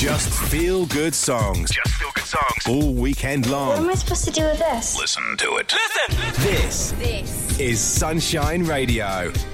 Just feel good songs. Just feel good songs. All weekend long. What am I supposed to do with this? Listen to it. Listen! This is Sunshine Radio.